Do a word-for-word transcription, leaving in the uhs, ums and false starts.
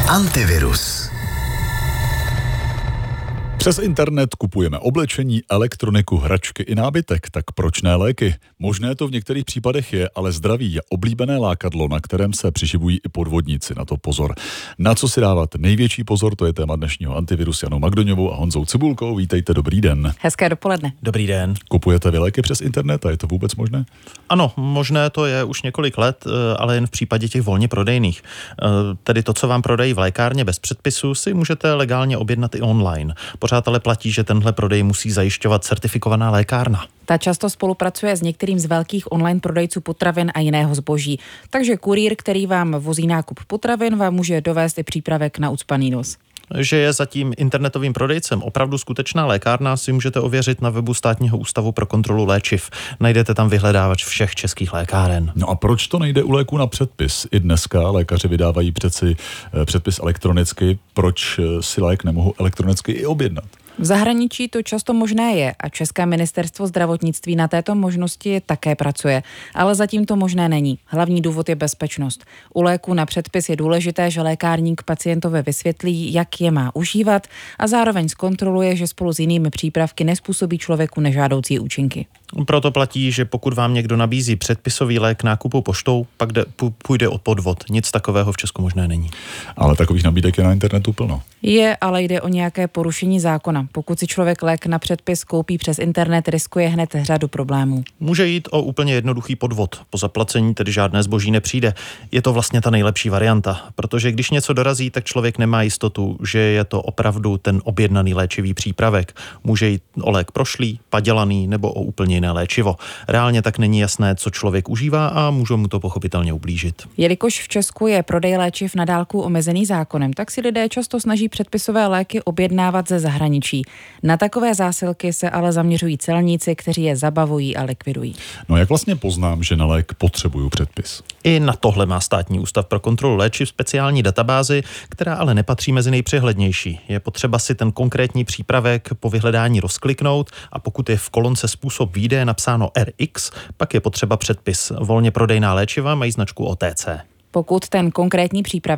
Antivirus. Přes internet kupujeme oblečení, elektroniku, hračky i nábytek, tak proč ne léky? Možné to v některých případech je, ale zdraví je oblíbené lákadlo, na kterém se přiživují i podvodníci. Na to pozor. Na co si dávat největší pozor, to je téma dnešního Antiviru s Janou Magdoňovou a Honzou Cibulkou. Vítejte, dobrý den. Hezké dopoledne. Dobrý den. Kupujete vy léky přes internet a je to vůbec možné? Ano, možné to je už několik let, ale jen v případě těch volně prodejných. Tedy to, co vám prodají v lékárně bez předpisu, si můžete legálně objednat i online. Pořád ale platí, že tenhle prodej musí zajišťovat certifikovaná lékárna. Ta často spolupracuje s některým z velkých online prodejců potravin a jiného zboží. Takže kurýr, který vám vozí nákup potravin, vám může dovést i přípravek na ucpaný nos. Že je zatím internetovým prodejcem opravdu skutečná lékárna, si můžete ověřit na webu Státního ústavu pro kontrolu léčiv. Najdete tam vyhledávač všech českých lékáren. No a proč to nejde u léků na předpis? I dneska lékaři vydávají přeci předpis elektronicky. Proč si lék nemohou elektronicky i objednat? V zahraničí to často možné je a České ministerstvo zdravotnictví na této možnosti také pracuje, ale zatím to možné není. Hlavní důvod je bezpečnost. U léků na předpis je důležité, že lékárník pacientovi vysvětlí, jak je má užívat a zároveň zkontroluje, že spolu s jinými přípravky nezpůsobí člověku nežádoucí účinky. Proto platí, že pokud vám někdo nabízí předpisový lék nákupu poštou, pak jde, půjde o podvod. Nic takového v Česku možné není. Ale takových nabídek je na internetu plno. Je, ale jde o nějaké porušení zákona. Pokud si člověk lék na předpis koupí přes internet, riskuje hned řadu problémů. Může jít o úplně jednoduchý podvod. Po zaplacení tedy žádné zboží nepřijde. Je to vlastně ta nejlepší varianta, protože když něco dorazí, tak člověk nemá jistotu, že je to opravdu ten objednaný léčivý přípravek. Může jít o lék prošlý, padělaný nebo o úplně jiné léčivo. Reálně tak není jasné, co člověk užívá a může mu to pochopitelně ublížit. Jelikož v Česku je prodej léčiv na dálku omezený zákonem, tak si lidé často snaží předpisové léky objednávat ze zahraničí. Na takové zásilky se ale zaměřují celníci, kteří je zabavují a likvidují. No jak vlastně poznám, že na lék potřebuju předpis? I na tohle má Státní ústav pro kontrolu léčiv speciální databázi, která ale nepatří mezi nejpřehlednější. Je potřeba si ten konkrétní přípravek po vyhledání rozkliknout a pokud je v kolonce způsob výdeje napsáno R X, pak je potřeba předpis. Volně prodejná léčiva mají značku O T C. Pokud ten konkrétní přípravek